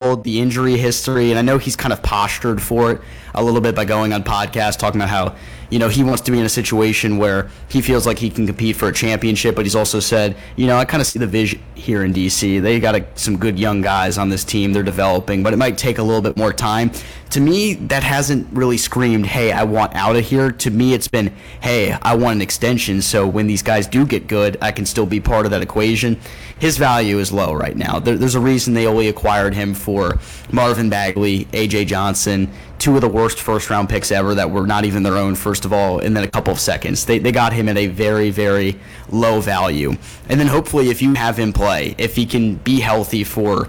told the injury history, and I know he's kind of postured for it a little bit by going on podcasts talking about how, he wants to be in a situation where he feels like he can compete for a championship, but he's also said, I kind of see the vision here in D.C. They got some good young guys on this team. They're developing, but it might take a little bit more time. To me, that hasn't really screamed, hey, I want out of here. To me, it's been, hey, I want an extension, so when these guys do get good, I can still be part of that equation. His value is low right now. There's a reason they only acquired him for Marvin Bagley, A.J. Johnson, two of the worst first-round picks ever that were not even their own, first of all, and then a couple of seconds. They got him at a very, very low value. And then hopefully if you have him play, if he can be healthy for,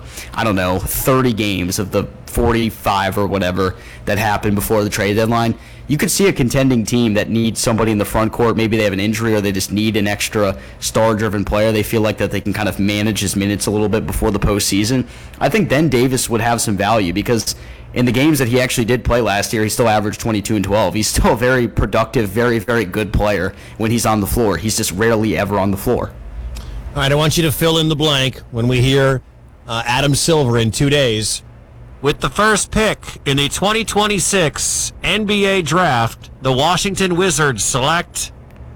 30 games of the 45 or whatever that happened before the trade deadline, you could see a contending team that needs somebody in the front court. Maybe they have an injury or they just need an extra star-driven player. They feel like that they can kind of manage his minutes a little bit before the postseason. I think then Davis would have some value because in the games that he actually did play last year, he still averaged 22 and 12. He's still a very productive, very, very good player when he's on the floor. He's just rarely ever on the floor. All right, I want you to fill in the blank when we hear Adam Silver in 2 days. With the first pick in the 2026 NBA Draft, the Washington Wizards select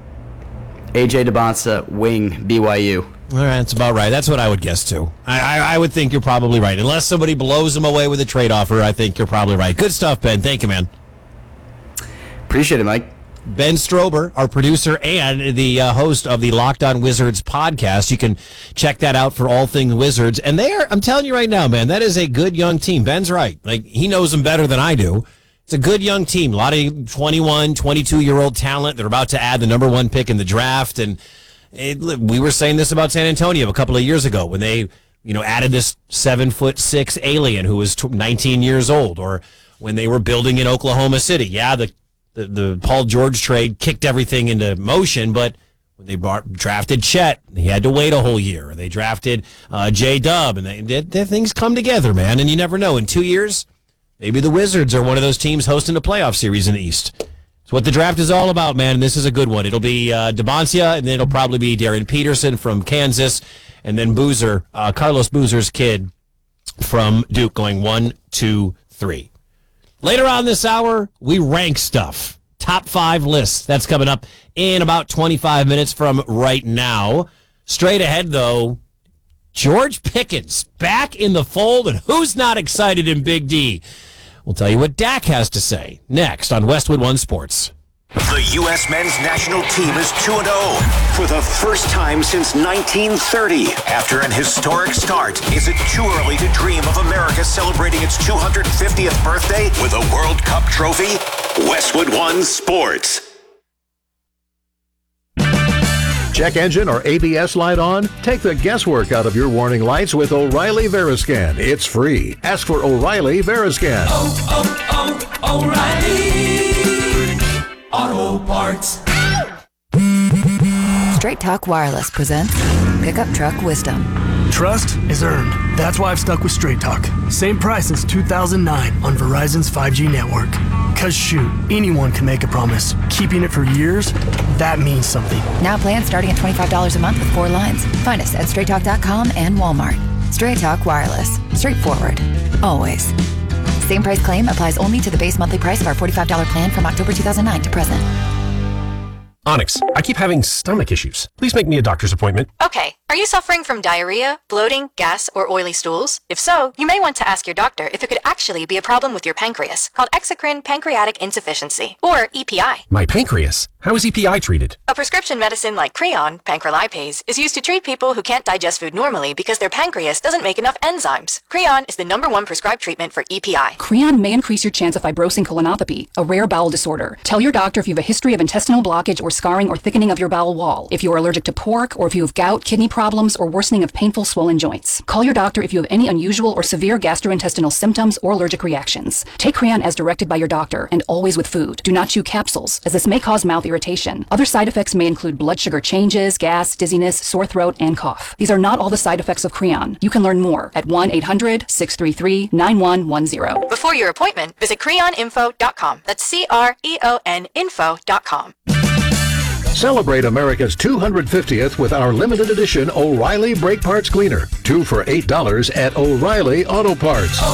A.J. Debonsa, wing, BYU. All right, that's about right. That's what I would guess, too. I would think you're probably right. Unless somebody blows him away with a trade offer, I think you're probably right. Good stuff, Ben. Thank you, man. Appreciate it, Mike. Ben Strober, our producer and the host of the Locked On Wizards podcast. You can check that out for all things Wizards. And I'm telling you right now, man, that is a good young team. Ben's right. Like, he knows them better than I do. It's a good young team. A lot of 21, 22-year-old talent. They're about to add the number one pick in the draft. And we were saying this about San Antonio a couple of years ago when they, added this 7'6" alien who was 19 years old, or when they were building in Oklahoma City. Yeah, the Paul George trade kicked everything into motion, but when they drafted Chet, he had to wait a whole year. They drafted J-Dub, and things come together, man, and you never know. In 2 years, maybe the Wizards are one of those teams hosting a playoff series in the East. It's what the draft is all about, man, and this is a good one. It'll be Debonsa, and then it'll probably be Darren Peterson from Kansas, and then Boozer, Carlos Boozer's kid from Duke, going 1, 2, 3. Later on this hour, we rank stuff. Top 5 lists. That's coming up in about 25 minutes from right now. Straight ahead, though, George Pickens back in the fold, and who's not excited in Big D? We'll tell you what Dak has to say next on Westwood One Sports. The U.S. men's national team is 2-0 for the first time since 1930. After an historic start, is it too early to dream of America celebrating its 250th birthday with a World Cup trophy? Westwood One Sports. Check engine or ABS light on? Take the guesswork out of your warning lights with O'Reilly Veriscan. It's free. Ask for O'Reilly Veriscan. O'Reilly Auto Parts. Straight Talk Wireless presents Pickup Truck Wisdom. Trust is earned. That's why I've stuck with Straight Talk. Same price since 2009 on Verizon's 5G network. Cause shoot, anyone can make a promise. Keeping it for years, that means something. Now plans starting at $25 a month with 4 lines. Find us at straighttalk.com and Walmart. Straight Talk Wireless. Straightforward. Always. Same price claim applies only to the base monthly price of our $45 plan from October 2009 to present. Onyx, I keep having stomach issues. Please make me a doctor's appointment. Okay. Are you suffering from diarrhea, bloating, gas, or oily stools? If so, you may want to ask your doctor if it could actually be a problem with your pancreas, called exocrine pancreatic insufficiency, or EPI. My pancreas? How is EPI treated? A prescription medicine like Creon, pancrelipase, is used to treat people who can't digest food normally because their pancreas doesn't make enough enzymes. Creon is the #1 prescribed treatment for EPI. Creon may increase your chance of fibrosing colonopathy, a rare bowel disorder. Tell your doctor if you have a history of intestinal blockage or scarring or thickening of your bowel wall, if you are allergic to pork, or if you have gout, kidney problems, or worsening of painful swollen joints. Call your doctor if you have any unusual or severe gastrointestinal symptoms or allergic reactions. Take Creon as directed by your doctor, and always with food. Do not chew capsules, as this may cause mouth irritation. Other side effects may include blood sugar changes, gas, dizziness, sore throat, and cough. These are not all the side effects of Creon. You can learn more at 1-800-633-9110. Before your appointment, visit creoninfo.com. That's CREON info.com. Celebrate America's 250th with our limited edition O'Reilly Brake Parts Cleaner. 2 for $8 at O'Reilly Auto Parts.